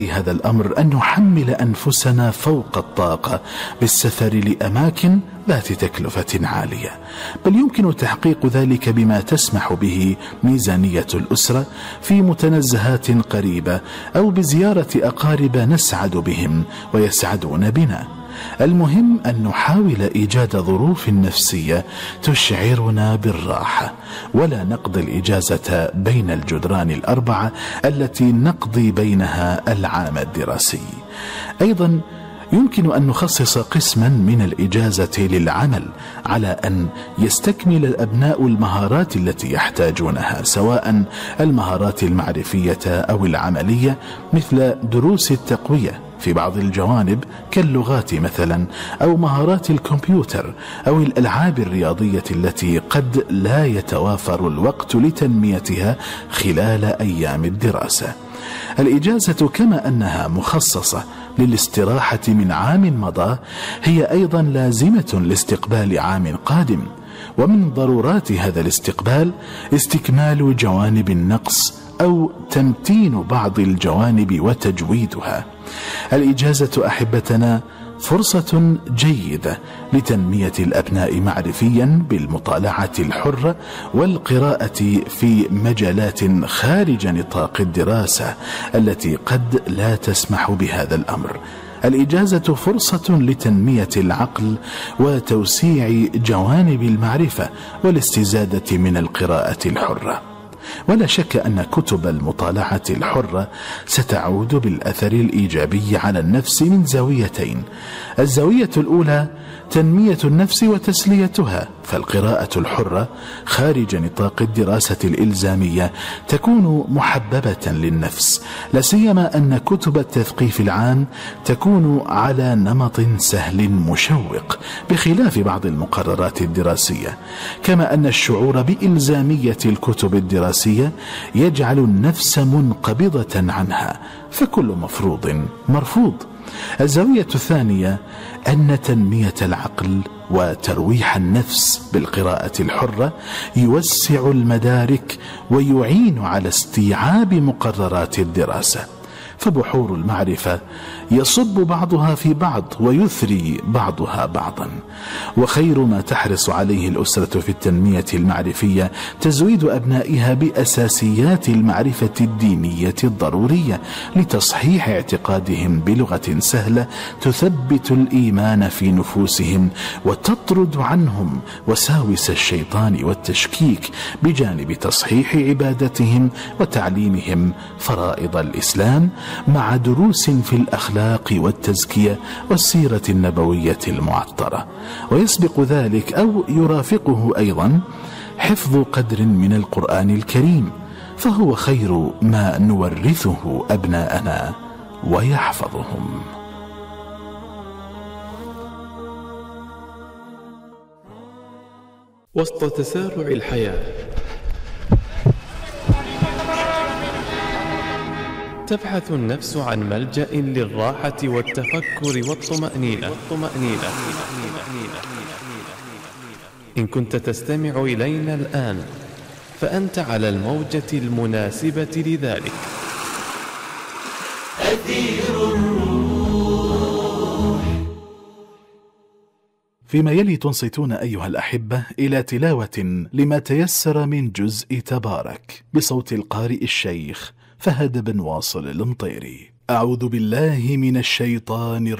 هذا الأمر أن نحمل أنفسنا فوق الطاقة بالسفر لأماكن ذات تكلفة عالية، بل يمكن تحقيق ذلك بما تسمح به ميزانية الأسرة في متنزهات قريبة أو بزيارة أقارب نسعد بهم ويسعدون بنا. المهم أن نحاول إيجاد ظروف نفسية تشعرنا بالراحة، ولا نقضي الإجازة بين الجدران الأربعة التي نقضي بينها العام الدراسي. أيضا يمكن أن نخصص قسما من الإجازة للعمل، على أن يستكمل الأبناء المهارات التي يحتاجونها، سواء المهارات المعرفية أو العملية، مثل دروس التقوية في بعض الجوانب كاللغات مثلا، أو مهارات الكمبيوتر، أو الألعاب الرياضية التي قد لا يتوافر الوقت لتنميتها خلال أيام الدراسة. الإجازة كما أنها مخصصة للاستراحة من عام مضى، هي أيضا لازمة لاستقبال عام قادم، ومن ضرورات هذا الاستقبال استكمال جوانب النقص أو تمتين بعض الجوانب وتجويدها. الإجازة أحبتنا فرصة جيدة لتنمية الأبناء معرفيا بالمطالعة الحرة والقراءة في مجالات خارج نطاق الدراسة التي قد لا تسمح بهذا الأمر. الإجازة فرصة لتنمية العقل وتوسيع جوانب المعرفة والاستزادة من القراءة الحرة. ولا شك أن كتب المطالعة الحرة ستعود بالأثر الإيجابي على النفس من زاويتين. الزاوية الأولى تنمية النفس وتسليتها، فالقراءة الحرة خارج نطاق الدراسة الإلزامية تكون محببة للنفس، لا سيما أن كتب التثقيف العام تكون على نمط سهل مشوق بخلاف بعض المقررات الدراسية، كما أن الشعور بإلزامية الكتب الدراسية يجعل النفس منقبضة عنها، فكل مفروض مرفوض. الزاوية الثانية أن تنمية العقل وترويح النفس بالقراءة الحرة يوسع المدارك ويعين على استيعاب مقررات الدراسة، فبحور المعرفة يصب بعضها في بعض ويثري بعضها بعضا. وخير ما تحرص عليه الأسرة في التنمية المعرفية تزويد أبنائها بأساسيات المعرفة الدينية الضرورية لتصحيح اعتقادهم بلغة سهلة تثبت الإيمان في نفوسهم وتطرد عنهم وساوس الشيطان والتشكيك، بجانب تصحيح عبادتهم وتعليمهم فرائض الإسلام مع دروس في الأخلاق والتزكية والسيرة النبوية المعطرة. ويسبق ذلك أو يرافقه أيضا حفظ قدر من القرآن الكريم، فهو خير ما نورثه أبناءنا ويحفظهم. وسط تسارع الحياة تبحث النفس عن ملجأ للراحة والتفكر والطمأنينة. إن كنت تستمع إلينا الآن فأنت على الموجة المناسبة لذلك. أثير الروح. فيما يلي تنصتون أيها الأحبة إلى تلاوة لما تيسر من جزء تبارك بصوت القارئ الشيخ فهد بن واصل المطيري. أعوذ بالله من الشيطان